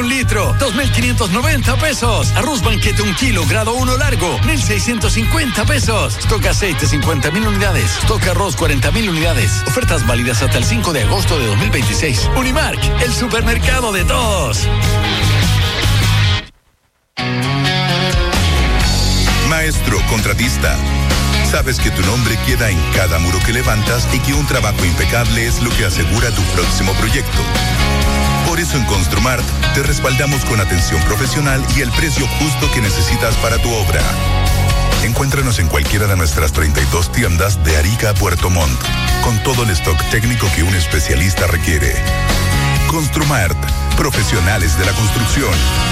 un litro, 2.590 pesos. Arroz Banquete 1 kilo, grado 1 largo, 1.650 pesos. Stock aceite 50.000 unidades. Stock arroz 40.000 unidades. Ofertas válidas hasta el 5 de agosto de 2026. Unimark, el supermercado de todos. Maestro contratista, sabes que tu nombre queda en cada muro que levantas y que un trabajo impecable es lo que asegura tu próximo proyecto. Por eso en Construmart te respaldamos con atención profesional y el precio justo que necesitas para tu obra. Encuéntranos en cualquiera de nuestras 32 tiendas de Arica a Puerto Montt, con todo el stock técnico que un especialista requiere. Construmart, profesionales de la construcción.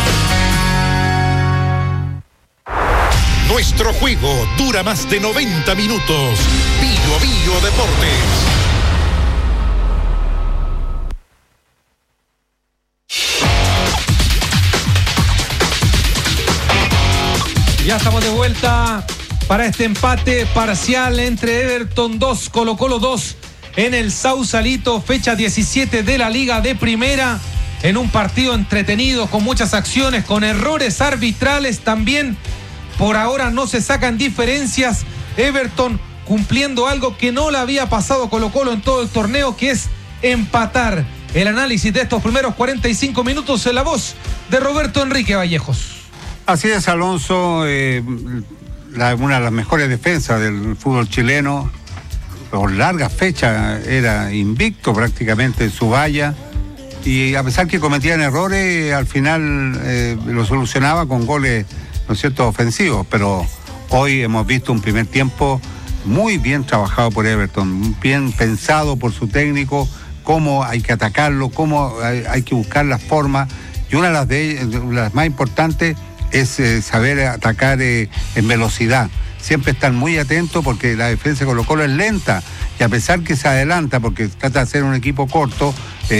Nuestro juego dura más de 90 minutos. Bio Bio Deportes. Ya estamos de vuelta para este empate parcial entre Everton 2, Colo-Colo 2 en el Sausalito, fecha 17 de la Liga de Primera, en un partido entretenido, con muchas acciones, con errores arbitrales también. Por ahora no se sacan diferencias. Everton cumpliendo algo que no le había pasado a Colo-Colo en todo el torneo, que es empatar. El análisis de estos primeros 45 minutos en la voz de Roberto Enrique Vallejos. Así es, Alonso, una de las mejores defensas del fútbol chileno. Por larga fecha era invicto prácticamente en su valla. Y a pesar que cometían errores, al final lo solucionaba con goles, ¿no es cierto?, ofensivos, pero hoy hemos visto un primer tiempo muy bien trabajado por Everton, bien pensado por su técnico, cómo hay que atacarlo, cómo hay que buscar las formas, y una de las más importantes es saber atacar en velocidad. Siempre están muy atentos porque la defensa de Colo-Colo es lenta, y a pesar que se adelanta porque trata de hacer un equipo corto,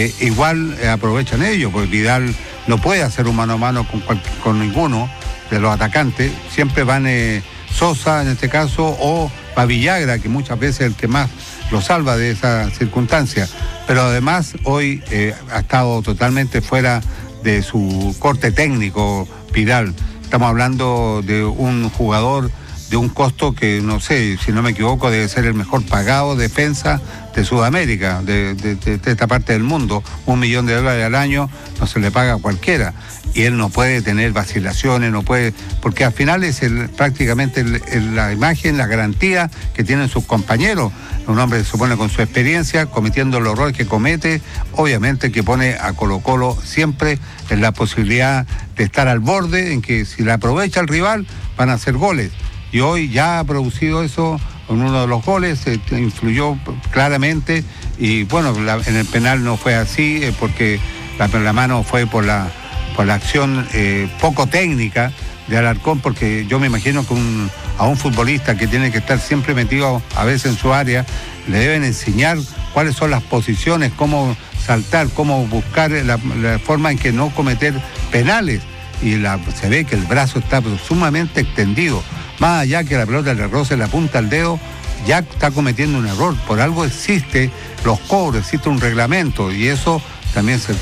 igual aprovechan ellos, porque Vidal no puede hacer un mano a mano con ninguno de los atacantes. Siempre van Sosa en este caso, o va Villagra, que muchas veces es el que más lo salva de esa circunstancia. Pero además hoy ha estado totalmente fuera de su corte técnico Vidal. Estamos hablando de un jugador de un costo que, no sé, si no me equivoco, debe ser el mejor pagado defensa de Sudamérica, de esta parte del mundo. $1 millón al año no se le paga a cualquiera. Y él no puede tener vacilaciones, no puede, porque al final es prácticamente la imagen, la garantía que tienen sus compañeros. Un hombre, se supone, con su experiencia, cometiendo los errores que comete, obviamente que pone a Colo-Colo siempre en la posibilidad de estar al borde, en que si la aprovecha el rival, van a hacer goles. Y hoy ya ha producido eso con uno de los goles, influyó claramente, y bueno, en el penal no fue así, porque la mano fue por la acción poco técnica de Alarcón, porque yo me imagino que a un futbolista que tiene que estar siempre metido a veces en su área, le deben enseñar cuáles son las posiciones, cómo saltar, cómo buscar la forma en que no cometer penales, y se ve que el brazo está sumamente extendido. Más allá que la pelota le roce la punta al dedo, ya está cometiendo un error. Por algo existe los cobros, existe un reglamento, y eso también se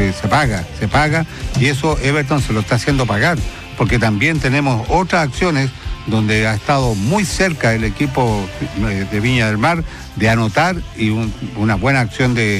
paga, y eso Everton se lo está haciendo pagar, porque también tenemos otras acciones donde ha estado muy cerca el equipo de Viña del Mar de anotar, y una buena acción de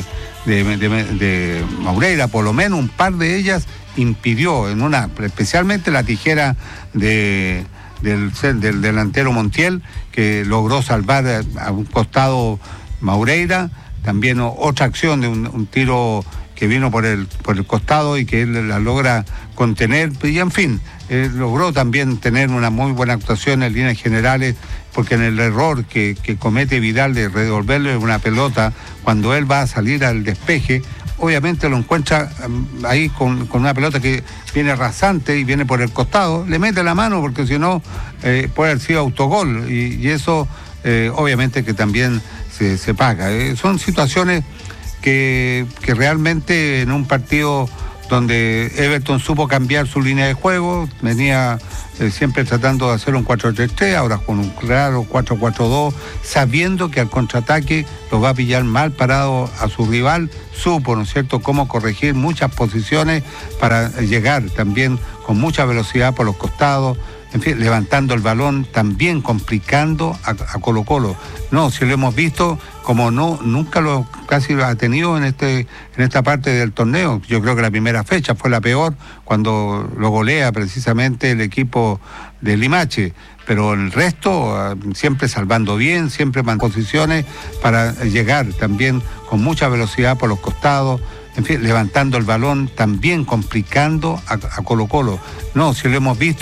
Maureira, por lo menos un par de ellas impidió, especialmente la tijera del delantero Montiel, que logró salvar a un costado Maureira. También otra acción de un tiro que vino por el costado y que él la logra contener, y en fin, logró también tener una muy buena actuación en líneas generales, porque en el error que comete Vidal de revolverle una pelota cuando él va a salir al despeje, obviamente lo encuentra ahí con una pelota que viene rasante y viene por el costado, le mete la mano, porque si no puede haber sido autogol, y eso obviamente que también se paga. Son situaciones que realmente en un partido donde Everton supo cambiar su línea de juego, venía siempre tratando de hacer un 4-3-3, ahora con un claro 4-4-2, sabiendo que al contraataque lo va a pillar mal parado a su rival, supo, ¿no es cierto?, cómo corregir muchas posiciones para llegar también con mucha velocidad por los costados, en fin, levantando el balón, también complicando a Colo-Colo. No, si lo hemos visto, como nunca lo casi lo ha tenido en esta parte del torneo. Yo creo que la primera fecha fue la peor, cuando lo golea precisamente el equipo de Limache. Pero el resto, siempre salvando bien, siempre en posiciones para llegar también con mucha velocidad por los costados, en fin, levantando el balón, también complicando a Colo-Colo. No, si lo hemos visto.